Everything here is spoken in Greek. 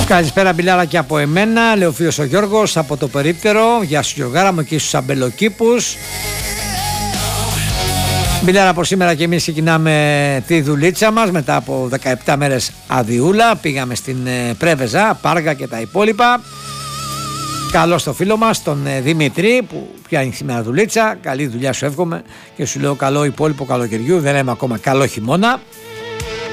Καλησπέρα Μπιλάρα και από εμένα, λέει ο φίλος ο Γιώργος από το Περίπτερο. Γεια σου Γιωργάρα μου και στους αμπελοκήπους. Μπιλάρα, από σήμερα και εμείς ξεκινάμε τη δουλίτσα μας μετά από 17 μέρες αδειούλα. Πήγαμε στην Πρέβεζα, Πάργα και τα υπόλοιπα. Καλό στο φίλο μας, τον Δημήτρη, που πιάνει σήμερα δουλίτσα. Καλή δουλειά σου εύχομαι και σου λέω καλό υπόλοιπο καλοκαιριού. Δεν λέμε ακόμα καλό χειμώνα.